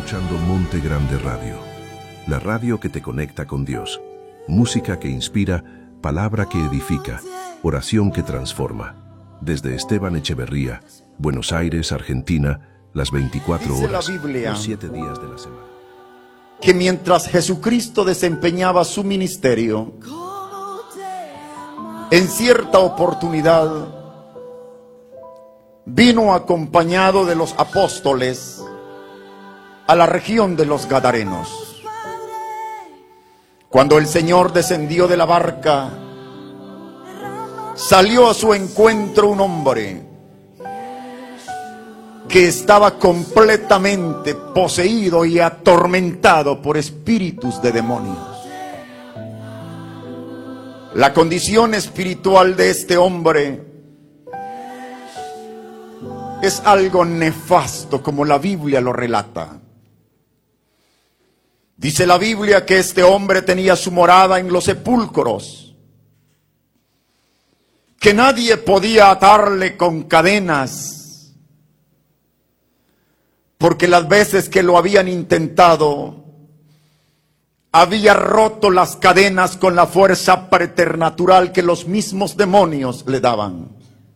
escuchando Monte Grande Radio, la radio que te conecta con Dios. Música que inspira, palabra que edifica, oración que transforma. Desde Esteban Echeverría, Buenos Aires, Argentina, las 24 Dice horas, la Biblia, los 7 días de la semana. que mientras Jesucristo desempeñaba su ministerio, en cierta oportunidad vino acompañado de los apóstoles a la región de los Gadarenos. Cuando el Señor descendió de la barca, salió a su encuentro un hombre que estaba completamente poseído y atormentado por espíritus de demonios. La condición espiritual de este hombre es algo nefasto, como la Biblia lo relata. Dice la Biblia que este hombre tenía su morada en los sepulcros, que nadie podía atarle con cadenas, porque las veces que lo habían intentado, había roto las cadenas con la fuerza preternatural que los mismos demonios le daban.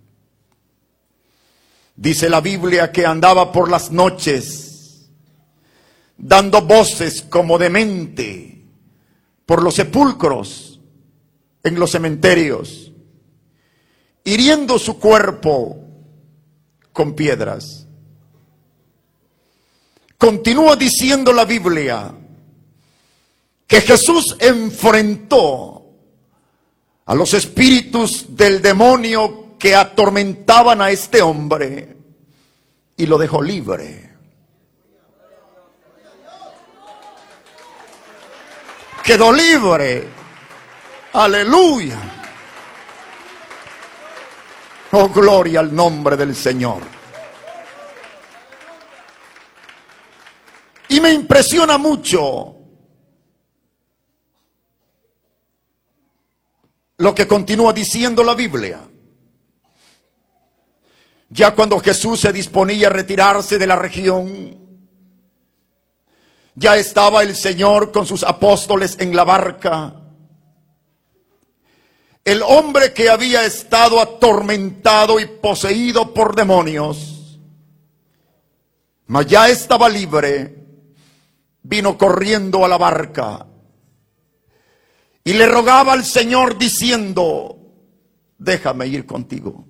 Dice la Biblia que andaba por las noches dando voces como demente por los sepulcros, en los cementerios, hiriendo su cuerpo con piedras. Continúa diciendo la Biblia que Jesús enfrentó a los espíritus del demonio que atormentaban a este hombre y lo dejó libre. Quedó libre. Aleluya. Oh, gloria al nombre del Señor. Y me impresiona mucho lo que continúa diciendo la Biblia. Ya cuando Jesús se disponía a retirarse de la región, ya estaba el Señor con sus apóstoles en la barca. El hombre que había estado atormentado y poseído por demonios, mas ya estaba libre, vino corriendo a la barca y le rogaba al Señor diciendo: déjame ir contigo.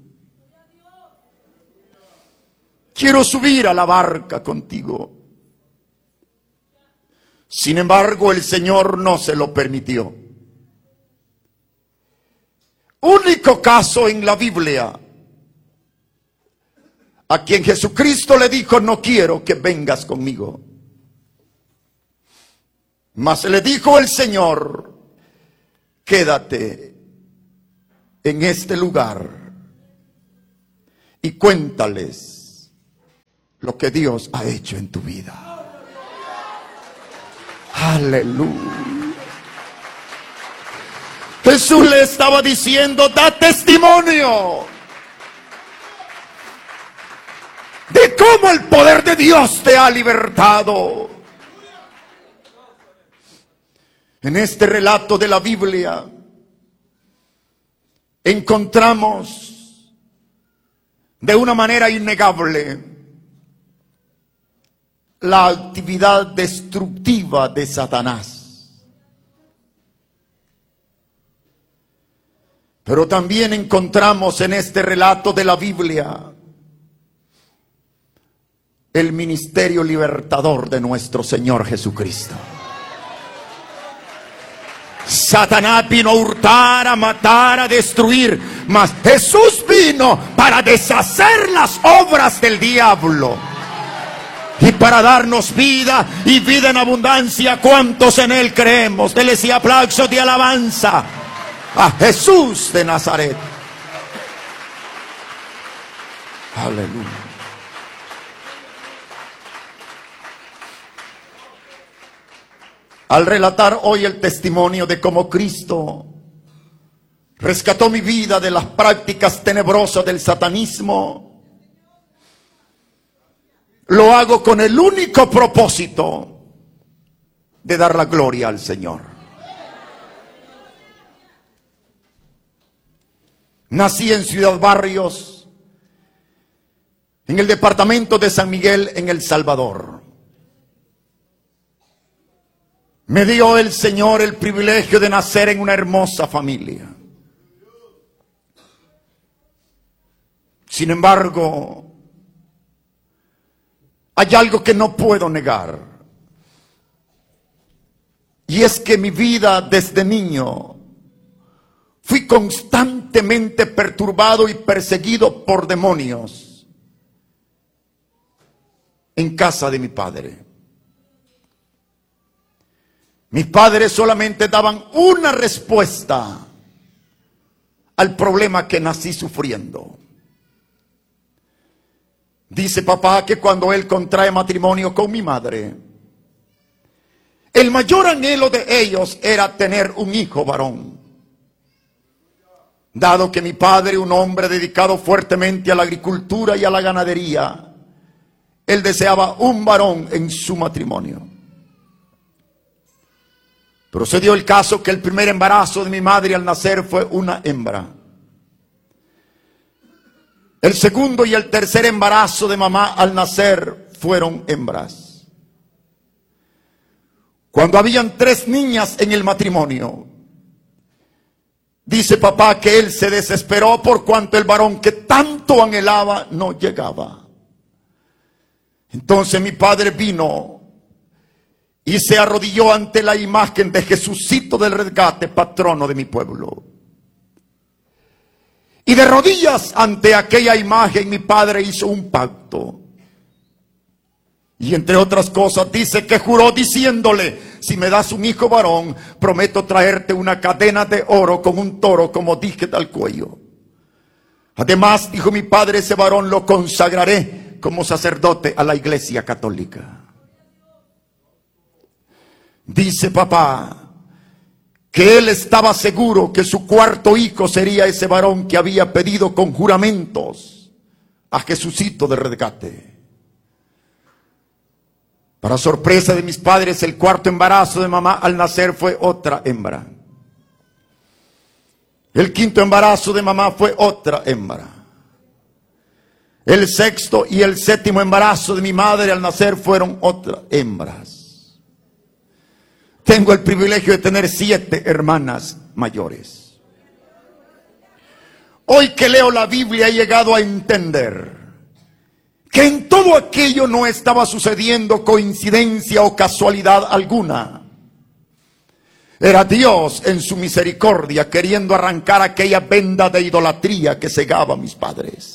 Quiero subir a la barca contigo. Sin embargo, el Señor no se lo permitió. Único caso en la Biblia a quien Jesucristo le dijo: no quiero que vengas conmigo. Mas le dijo el Señor: quédate en este lugar y cuéntales lo que Dios ha hecho en tu vida. Aleluya. Jesús le estaba diciendo: da testimonio de cómo el poder de Dios te ha libertado. En este relato de la Biblia encontramos de una manera innegable la actividad destructiva de Satanás. Pero también encontramos en este relato de la Biblia el ministerio libertador de nuestro Señor Jesucristo. Satanás vino a hurtar, a matar, a destruir, mas Jesús vino para deshacer las obras del diablo y para darnos vida y vida en abundancia. ¿Cuántos en Él creemos? Dele ese aplauso de alabanza a Jesús de Nazaret. Aleluya. Al relatar hoy el testimonio de cómo Cristo rescató mi vida de las prácticas tenebrosas del satanismo, lo hago con el único propósito de dar la gloria al Señor. Nací en Ciudad Barrios, en el departamento de San Miguel, en El Salvador. Me dio el Señor el privilegio de nacer en una hermosa familia. Sin embargo, hay algo que no puedo negar. Y es que mi vida desde niño fui constantemente perturbado y perseguido por demonios en casa de mi padre. Mis padres solamente daban una respuesta al problema que nací sufriendo. Dice papá que cuando él contrae matrimonio con mi madre, el mayor anhelo de ellos era tener un hijo varón. Dado que mi padre, un hombre dedicado fuertemente a la agricultura y a la ganadería, él deseaba un varón en su matrimonio. Pero se dio el caso que el primer embarazo de mi madre al nacer fue una hembra. El segundo y el tercer embarazo de mamá al nacer fueron hembras. Cuando habían 3 niñas en el matrimonio, dice papá que él se desesperó por cuanto el varón que tanto anhelaba no llegaba. Entonces mi padre vino y se arrodilló ante la imagen de Jesucito del Rescate, patrono de mi pueblo. Y de rodillas ante aquella imagen mi padre hizo un pacto. Y entre otras cosas dice que juró diciéndole: si me das un hijo varón, prometo traerte una cadena de oro con un toro como dije al cuello. Además, dijo mi padre, ese varón lo consagraré como sacerdote a la Iglesia Católica. Dice papá que él estaba seguro que su cuarto hijo sería ese varón que había pedido con juramentos a Jesucito de Rescate. Para sorpresa de mis padres, el cuarto embarazo de mamá al nacer fue otra hembra. El quinto embarazo de mamá fue otra hembra. El sexto y el séptimo embarazo de mi madre al nacer fueron otras hembras. Tengo el privilegio de tener 7 hermanas mayores. Hoy que leo la Biblia he llegado a entender que en todo aquello no estaba sucediendo coincidencia o casualidad alguna. Era Dios en su misericordia queriendo arrancar aquella venda de idolatría que cegaba a mis padres.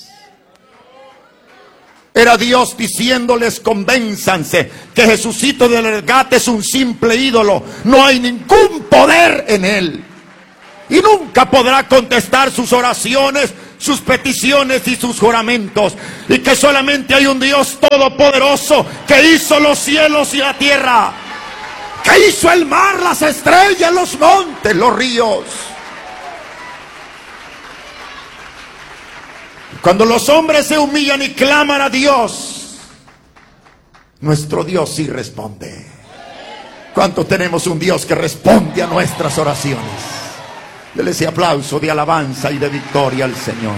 Era Dios diciéndoles: convénzanse que Jesucito del Rescate es un simple ídolo, no hay ningún poder en él. Y nunca podrá contestar sus oraciones, sus peticiones y sus juramentos. Y que solamente hay un Dios todopoderoso que hizo los cielos y la tierra, que hizo el mar, las estrellas, los montes, los ríos. Cuando los hombres se humillan y claman a Dios, nuestro Dios sí responde. ¿Cuánto tenemos un Dios que responde a nuestras oraciones? Dele ese aplauso de alabanza y de victoria al Señor.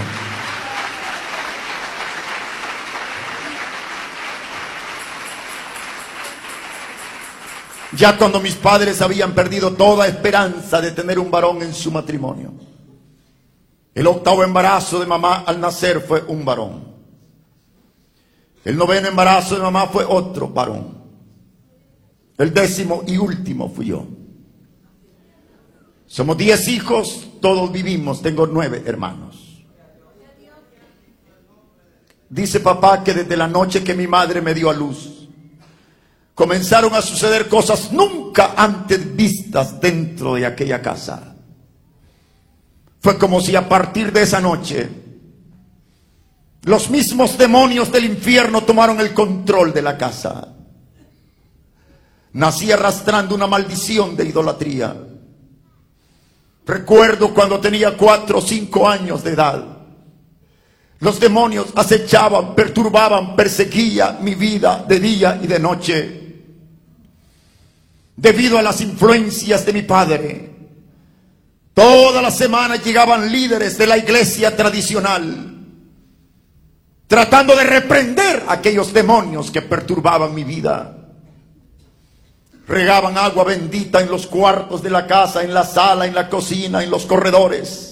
Ya cuando mis padres habían perdido toda esperanza de tener un varón en su matrimonio, el octavo embarazo de mamá al nacer fue un varón. El noveno embarazo de mamá fue otro varón. El 10º y último fui yo. Somos 10 hijos, todos vivimos, tengo 9 hermanos. Dice papá que desde la noche que mi madre me dio a luz, comenzaron a suceder cosas nunca antes vistas dentro de aquella casa. Fue como si a partir de esa noche los mismos demonios del infierno tomaron el control de la casa. Nací arrastrando una maldición de idolatría. Recuerdo cuando tenía 4 o 5 años de edad, Los demonios acechaban, perturbaban, perseguían mi vida de día y de noche. Debido a las influencias de mi padre, toda la semana llegaban líderes de la iglesia tradicional, tratando de reprender a aquellos demonios que perturbaban mi vida. Regaban agua bendita en los cuartos de la casa, en la sala, en la cocina, en los corredores.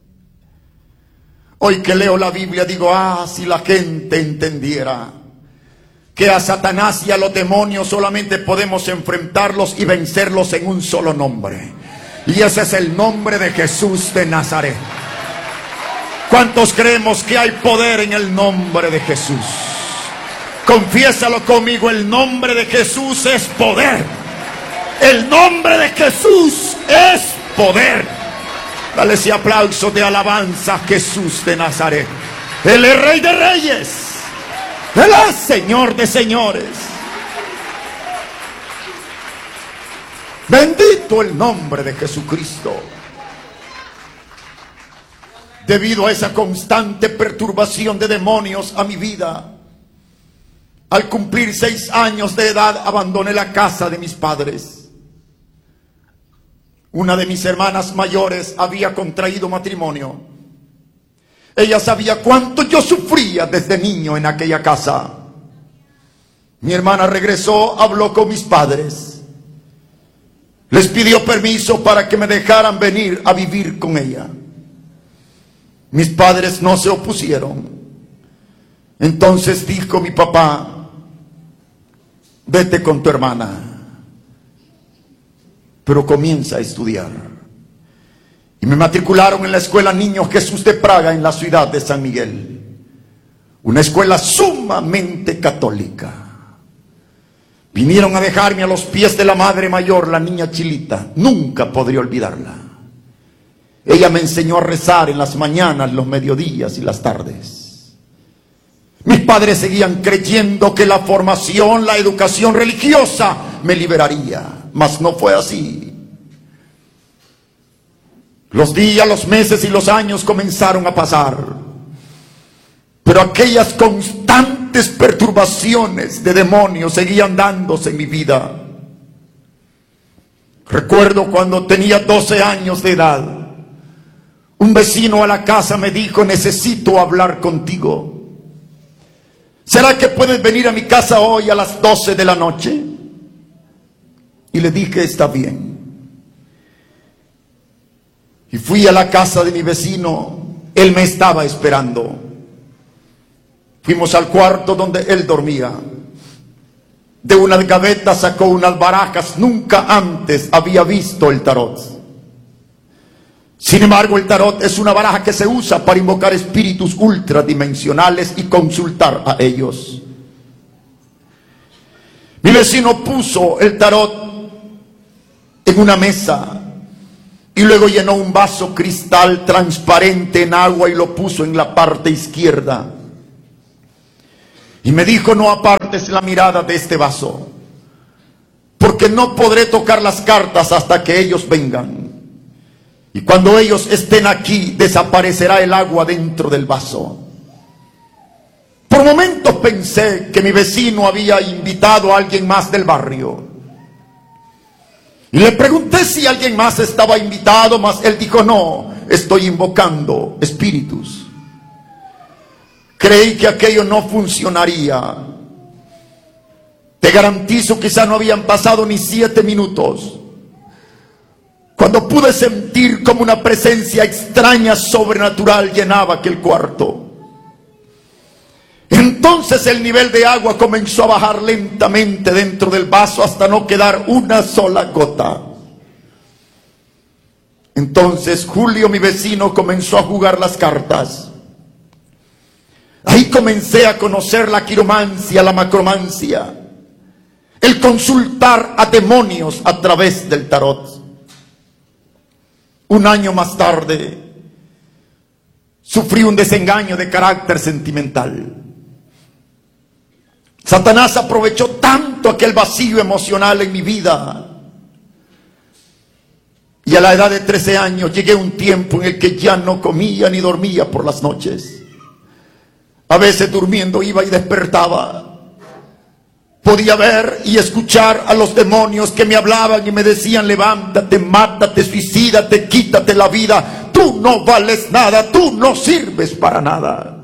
Hoy que leo la Biblia digo, si la gente entendiera que a Satanás y a los demonios solamente podemos enfrentarlos y vencerlos en un solo nombre. Y ese es el nombre de Jesús de Nazaret. ¿Cuántos creemos que hay poder en el nombre de Jesús? Confiésalo conmigo, el nombre de Jesús es poder. El nombre de Jesús es poder. Dale ese aplauso de alabanza a Jesús de Nazaret. Él es Rey de Reyes. Él es Señor de señores. Bendito el nombre de Jesucristo. Debido a esa constante perturbación de demonios a mi vida, al cumplir 6 años de edad abandoné la casa de mis padres. Una de mis hermanas mayores había contraído matrimonio. Ella sabía cuánto yo sufría desde niño en aquella casa. Mi hermana regresó, habló con mis padres. Les pidió permiso para que me dejaran venir a vivir con ella. Mis padres no se opusieron. Entonces dijo mi papá, vete con tu hermana, pero comienza a estudiar. Y me matricularon en la escuela Niño Jesús de Praga en la ciudad de San Miguel. Una escuela sumamente católica. Vinieron a dejarme a los pies de la madre mayor, la niña Chilita. Nunca podré olvidarla. Ella me enseñó a rezar en las mañanas, los mediodías y las tardes. Mis padres seguían creyendo que la formación, la educación religiosa me liberaría, mas no fue así. Los días, los meses y los años comenzaron a pasar, pero aquellas constantes perturbaciones de demonios seguían dándose en mi vida. Recuerdo cuando tenía 12 años de edad, un vecino a la casa me dijo, necesito hablar contigo. ¿Será que puedes venir a mi casa hoy a las 12 de la noche? Y le dije, está bien. Y fui a la casa de mi vecino. Él me estaba esperando. Fuimos al cuarto donde él dormía. De unas gavetas sacó unas barajas. Nunca antes había visto el tarot. Sin embargo, el tarot es una baraja que se usa para invocar espíritus ultradimensionales y consultar a ellos. Mi vecino puso el tarot en una mesa y luego llenó un vaso cristal transparente en agua y lo puso en la parte izquierda. Y me dijo, no apartes la mirada de este vaso, porque no podré tocar las cartas hasta que ellos vengan. Y cuando ellos estén aquí, desaparecerá el agua dentro del vaso. Por momentos pensé que mi vecino había invitado a alguien más del barrio. Y le pregunté si alguien más estaba invitado, mas él dijo, no, estoy invocando espíritus. Creí que aquello no funcionaría. Te garantizo, quizá no habían pasado ni 7 minutos. Cuando pude sentir como una presencia extraña, sobrenatural, llenaba aquel cuarto. Entonces el nivel de agua comenzó a bajar lentamente dentro del vaso hasta no quedar una sola gota. Entonces Julio, mi vecino, comenzó a jugar las cartas. Ahí comencé a conocer la quiromancia, la macromancia, el consultar a demonios a través del tarot. Un año más tarde, sufrí un desengaño de carácter sentimental. Satanás aprovechó tanto aquel vacío emocional en mi vida. Y a la edad de 13 años llegué a un tiempo en el que ya no comía ni dormía por las noches. A veces durmiendo iba y despertaba. Podía ver y escuchar a los demonios que me hablaban y me decían: levántate, mátate, suicídate, quítate la vida. Tú no vales nada, tú no sirves para nada.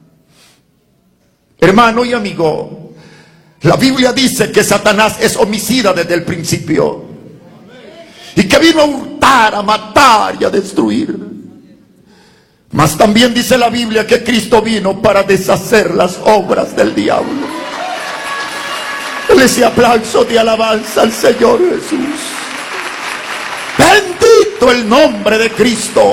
Hermano y amigo, la Biblia dice que Satanás es homicida desde el principio y que vino a hurtar, a matar y a destruir. Mas también dice la Biblia que Cristo vino para deshacer las obras del diablo. Dale ese aplauso de alabanza al Señor Jesús. Bendito el nombre de Cristo.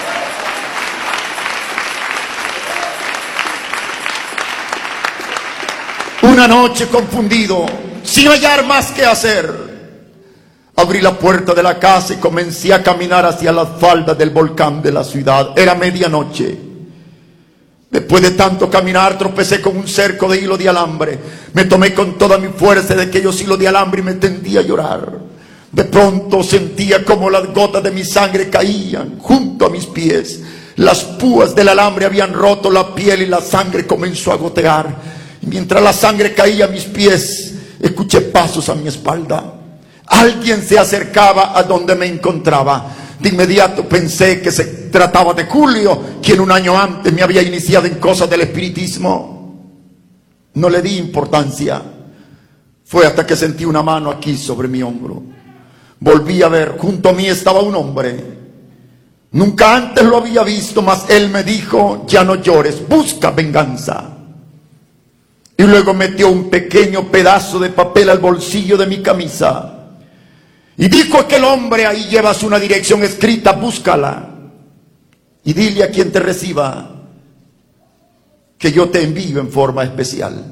Una noche, confundido, sin hallar más que hacer, abrí la puerta de la casa y comencé a caminar hacia las faldas del volcán de la ciudad. Era medianoche. Después de tanto caminar, tropecé con un cerco de hilo de alambre. Me tomé con toda mi fuerza de aquellos hilos de alambre y me tendí a llorar. De pronto sentía como las gotas de mi sangre caían junto a mis pies. Las púas del alambre habían roto la piel y la sangre comenzó a gotear. Y mientras la sangre caía a mis pies, escuché pasos a mi espalda. Alguien se acercaba a donde me encontraba. De inmediato pensé que se trataba de Julio, quien un año antes me había iniciado en cosas del espiritismo. No le di importancia. Fue hasta que sentí una mano aquí sobre mi hombro. Volví a ver, junto a mí estaba un hombre. Nunca antes lo había visto, mas él me dijo: ya no llores, busca venganza. Y luego metió un pequeño pedazo de papel al bolsillo de mi camisa. Y dijo aquel hombre: ahí llevas una dirección escrita, búscala. Y dile a quien te reciba que yo te envío en forma especial.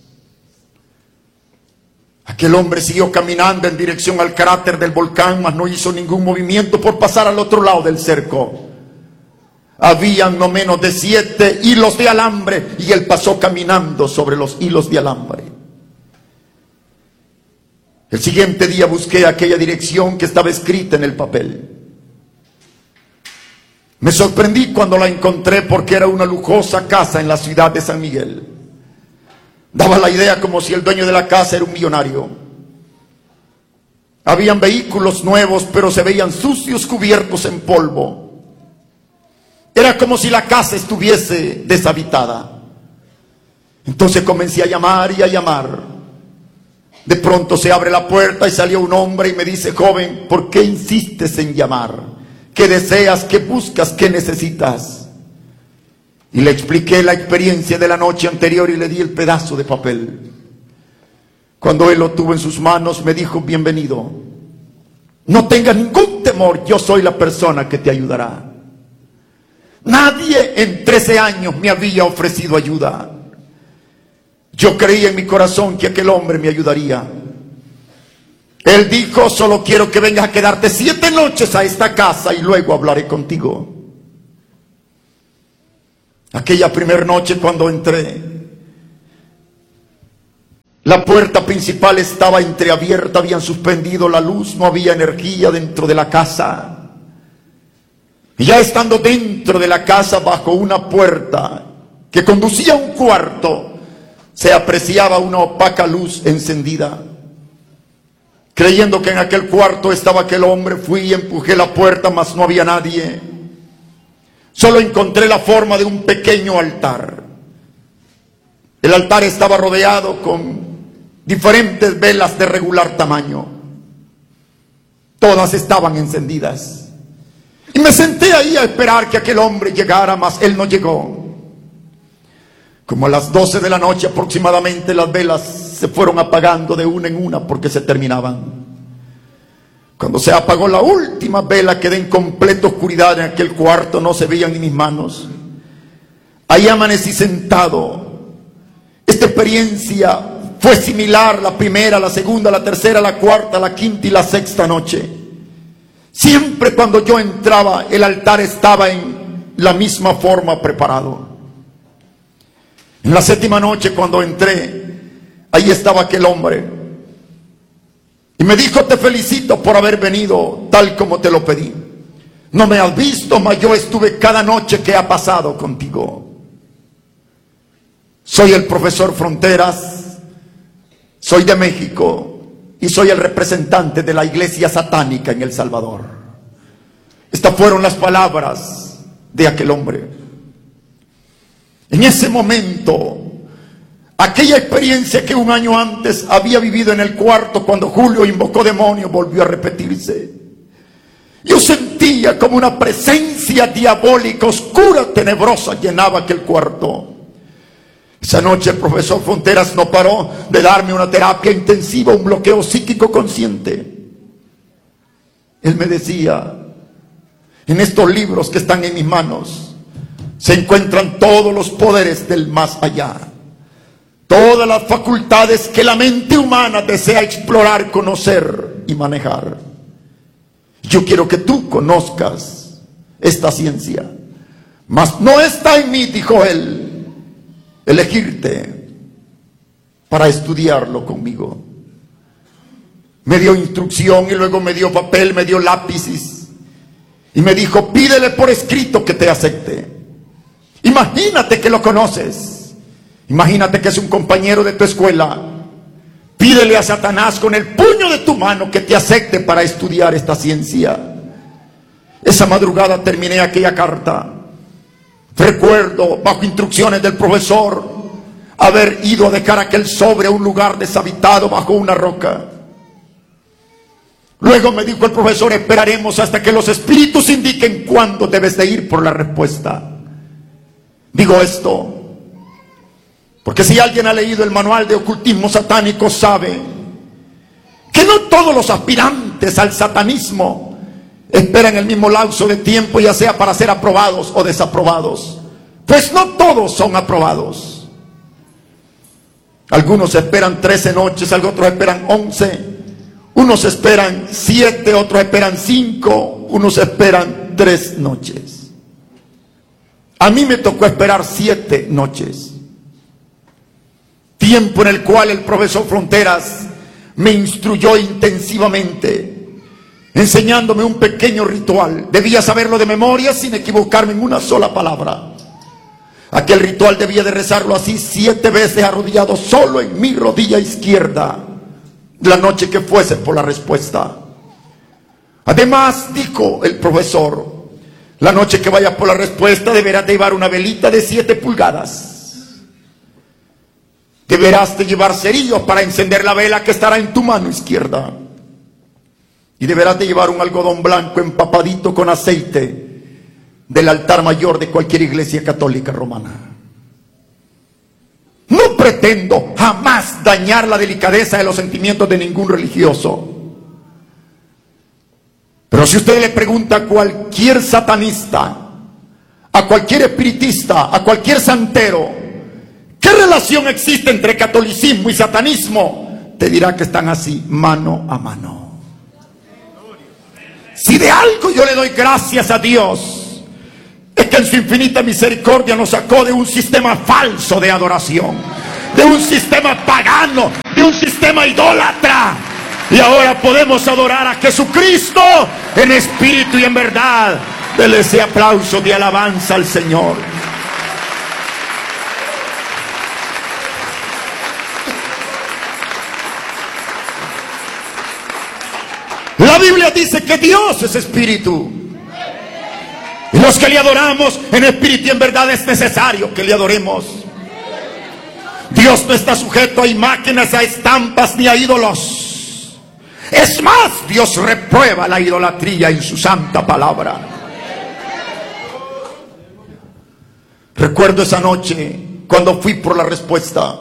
Aquel hombre siguió caminando en dirección al cráter del volcán, mas no hizo ningún movimiento por pasar al otro lado del cerco. Habían no menos de 7 hilos de alambre y él pasó caminando sobre los hilos de alambre. El siguiente día busqué aquella dirección que estaba escrita en el papel. Me sorprendí cuando la encontré porque era una lujosa casa en la ciudad de San Miguel. Daba la idea como si el dueño de la casa era un millonario. Habían vehículos nuevos, pero se veían sucios, cubiertos en polvo. Era como si la casa estuviese deshabitada. Entonces comencé a llamar y a llamar. De pronto se abre la puerta y salió un hombre y me dice: joven, ¿por qué insistes en llamar? ¿Qué deseas? ¿Qué buscas? ¿Qué necesitas? Y le expliqué la experiencia de la noche anterior y le di el pedazo de papel. Cuando él lo tuvo en sus manos, me dijo: bienvenido. No tengas ningún temor, yo soy la persona que te ayudará. Nadie en 13 años me había ofrecido ayuda. Yo creí en mi corazón que aquel hombre me ayudaría. Él dijo: solo quiero que vengas a quedarte 7 noches a esta casa y luego hablaré contigo. Aquella primera noche cuando entré, la puerta principal estaba entreabierta, habían suspendido la luz, no había energía dentro de la casa. Y ya estando dentro de la casa, bajo una puerta que conducía a un cuarto, se apreciaba una opaca luz encendida. Creyendo que en aquel cuarto estaba aquel hombre, fui y empujé la puerta, mas no había nadie. Solo encontré la forma de un pequeño altar. El altar estaba rodeado con diferentes velas de regular tamaño. Todas estaban encendidas. Y me senté ahí a esperar que aquel hombre llegara, mas él no llegó. Como a las 12 de la noche aproximadamente, las velas se fueron apagando de una en una porque se terminaban. Cuando se apagó la última vela, quedé en completa oscuridad en aquel cuarto, no se veían ni mis manos. Ahí amanecí sentado. Esta experiencia fue similar: la primera, la segunda, la tercera, la cuarta, la quinta y la sexta noche. Siempre cuando yo entraba, el altar estaba en la misma forma preparado. En la 7ª noche, cuando entré, ahí estaba aquel hombre. Y me dijo: te felicito por haber venido tal como te lo pedí. No me has visto, mas yo estuve cada noche que ha pasado contigo. Soy el profesor Fronteras, soy de México y soy el representante de la iglesia satánica en El Salvador. Estas fueron las palabras de aquel hombre. En ese momento, aquella experiencia que un año antes había vivido en el cuarto cuando Julio invocó demonios volvió a repetirse. Yo sentía como una presencia diabólica, oscura, tenebrosa, llenaba aquel cuarto. Esa noche el profesor Fronteras no paró de darme una terapia intensiva, un bloqueo psíquico consciente. Él me decía: en estos libros que están en mis manos se encuentran todos los poderes del más allá, todas las facultades que la mente humana desea explorar, conocer y manejar. Yo quiero que tú conozcas esta ciencia, mas no está en mí, dijo él, elegirte para estudiarlo conmigo. Me dio instrucción y luego me dio papel, me dio lápices y me dijo: pídele por escrito que te acepte. Imagínate que lo conoces, imagínate que es un compañero de tu escuela. Pídele a Satanás con el puño de tu mano que te acepte para estudiar esta ciencia. Esa madrugada terminé aquella carta. Recuerdo, bajo instrucciones del profesor, haber ido a dejar aquel sobre a un lugar deshabitado bajo una roca. Luego me dijo el profesor: esperaremos hasta que los espíritus indiquen cuándo debes de ir por la respuesta. Digo esto porque si alguien ha leído el manual de ocultismo satánico, sabe que no todos los aspirantes al satanismo esperan el mismo lapso de tiempo, ya sea para ser aprobados o desaprobados. Pues no todos son aprobados. Algunos esperan 13 noches, otros esperan 11, unos esperan 7, otros esperan 5, unos esperan 3 noches. A mí me tocó esperar 7 noches. Tiempo en el cual el profesor Fronteras me instruyó intensivamente, enseñándome un pequeño ritual. Debía saberlo de memoria sin equivocarme en una sola palabra. Aquel ritual debía de rezarlo así 7 veces arrodillado solo en mi rodilla izquierda, la noche que fuese por la respuesta. Además, dijo el profesor, la noche que vayas por la respuesta deberás de llevar una velita de 7 pulgadas. Deberás de llevar cerillos para encender la vela que estará en tu mano izquierda. Y deberás de llevar un algodón blanco empapadito con aceite del altar mayor de cualquier iglesia católica romana. No pretendo jamás dañar la delicadeza de los sentimientos de ningún religioso. Pero si usted le pregunta a cualquier satanista, a cualquier espiritista, a cualquier santero, ¿qué relación existe entre catolicismo y satanismo? Te dirá que están así, mano a mano. Si de algo yo le doy gracias a Dios, es que en su infinita misericordia nos sacó de un sistema falso de adoración, de un sistema pagano, de un sistema idólatra. Y ahora podemos adorar a Jesucristo en espíritu y en verdad. Dele ese aplauso de alabanza al Señor. La Biblia dice que Dios es espíritu. Y los que le adoramos en espíritu y en verdad es necesario que le adoremos. Dios no está sujeto a imágenes, a estampas ni a ídolos. Es más, Dios reprueba la idolatría en su santa palabra. Recuerdo esa noche cuando fui por la respuesta.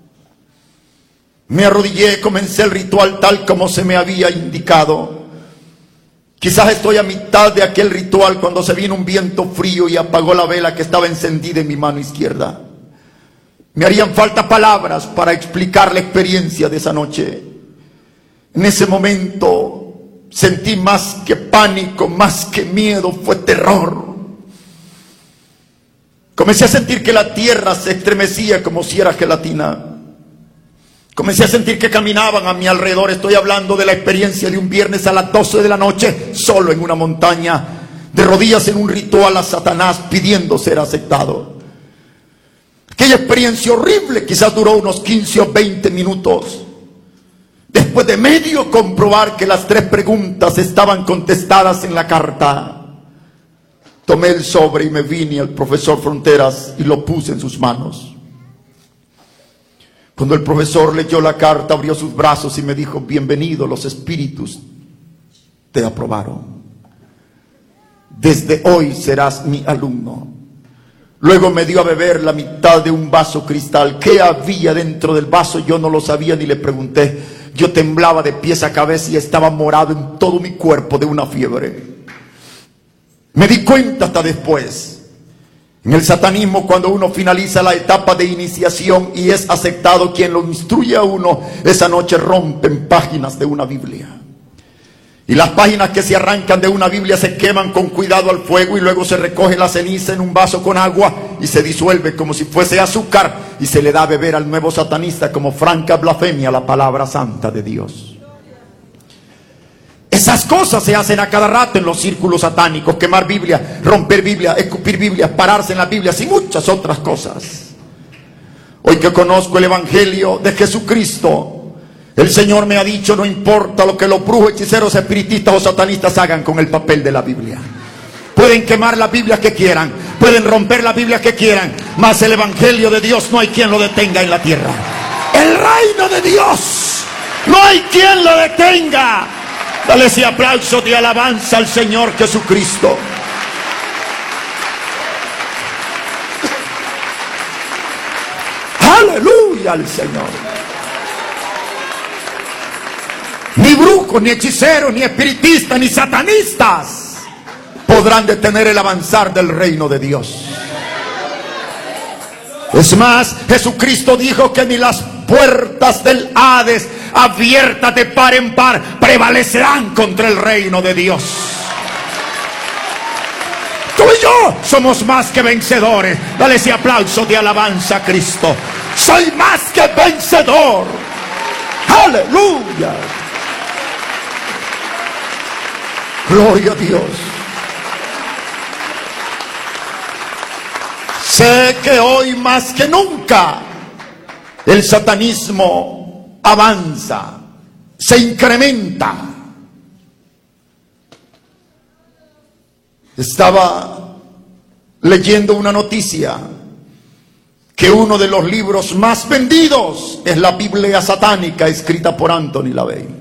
Me arrodillé, comencé el ritual tal como se me había indicado. Quizás estoy a mitad de aquel ritual cuando se vino un viento frío y apagó la vela que estaba encendida en mi mano izquierda. Me harían falta palabras para explicar la experiencia de esa noche. En ese momento sentí más que pánico, más que miedo, fue terror. Comencé a sentir que la tierra se estremecía como si era gelatina. Comencé a sentir que caminaban a mi alrededor. Estoy hablando de la experiencia de un viernes a las 12 de la noche, solo en una montaña, de rodillas en un ritual a Satanás, pidiendo ser aceptado. Aquella experiencia horrible quizás duró unos 15 o 20 minutos. Después de medio comprobar que las 3 preguntas estaban contestadas en la carta, tomé el sobre y me vine al profesor Fronteras y lo puse en sus manos. Cuando el profesor leyó la carta, abrió sus brazos y me dijo: bienvenido, los espíritus te aprobaron. Desde hoy serás mi alumno. Luego me dio a beber la mitad de un vaso cristal. ¿Qué había dentro del vaso? Yo no lo sabía ni le pregunté. Yo temblaba de pies a cabeza y estaba morado en todo mi cuerpo de una fiebre. Me di cuenta hasta después. En el satanismo, cuando uno finaliza la etapa de iniciación y es aceptado quien lo instruye a uno, esa noche rompen páginas de una Biblia. Y las páginas que se arrancan de una Biblia se queman con cuidado al fuego y luego se recoge la ceniza en un vaso con agua y se disuelve como si fuese azúcar y se le da a beber al nuevo satanista como franca blasfemia la palabra santa de Dios. Esas cosas se hacen a cada rato en los círculos satánicos: quemar Biblia, romper Biblia, escupir Biblia, pararse en las Biblias y muchas otras cosas. Hoy que conozco el Evangelio de Jesucristo, el Señor me ha dicho: no importa lo que los brujos, hechiceros, espiritistas o satanistas hagan con el papel de la Biblia. Pueden quemar la Biblia que quieran, pueden romper la Biblia que quieran, mas el Evangelio de Dios no hay quien lo detenga en la tierra. El reino de Dios no hay quien lo detenga. Dale ese aplauso de alabanza al Señor Jesucristo. Aleluya al Señor. Ni brujos, ni hechiceros, ni espiritistas, ni satanistas podrán detener el avanzar del reino de Dios. Es más, Jesucristo dijo que ni las puertas del Hades, abiertas de par en par, prevalecerán contra el reino de Dios. Tú y yo somos más que vencedores. Dale ese aplauso de alabanza a Cristo. Soy más que vencedor. Aleluya. Gloria a Dios. Sé que hoy más que nunca el satanismo avanza, se incrementa. Estaba leyendo una noticia que uno de los libros más vendidos es la Biblia satánica escrita por Anthony LaVey.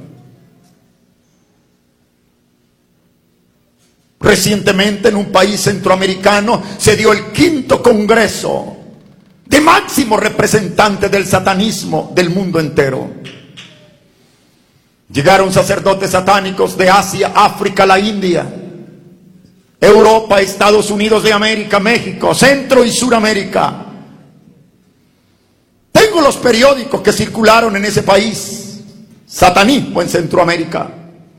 Recientemente en un país centroamericano se dio el 5º congreso de máximos representantes del satanismo del mundo entero. Llegaron sacerdotes satánicos de Asia, África, la India, Europa, Estados Unidos de América, México, Centro y Suramérica. Tengo los periódicos que circularon en ese país, satanismo en Centroamérica.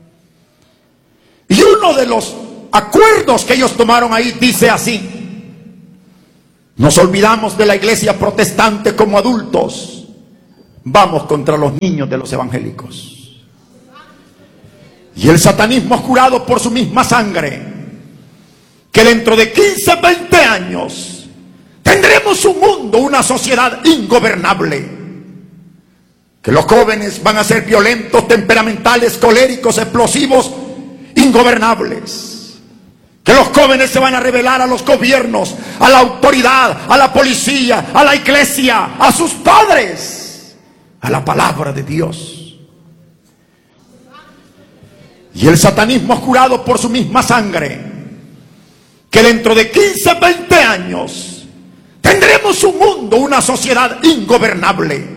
Y uno de los acuerdos que ellos tomaron ahí dice así: nos olvidamos de la iglesia protestante como adultos, vamos contra los niños de los evangélicos. Y el satanismo ha jurado por su misma sangre que dentro de 15, 20 años tendremos un mundo, una sociedad ingobernable, que los jóvenes van a ser violentos, temperamentales, coléricos, explosivos, ingobernables. Que los jóvenes se van a rebelar a los gobiernos, a la autoridad, a la policía, a la iglesia, a sus padres, a la palabra de Dios. Y el satanismo ha jurado por su misma sangre que dentro de 15, 20 años tendremos un mundo, una sociedad ingobernable.